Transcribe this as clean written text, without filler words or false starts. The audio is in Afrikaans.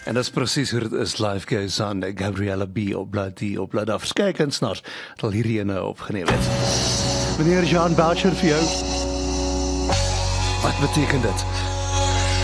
En dis presies hoe dit is. Life Goes On, Gabriella B op Blood af. Verskeie kunstenaars het al hierdie ene opgeneem het. Meneer Jean Boucher vir jou. Wat beteken dit?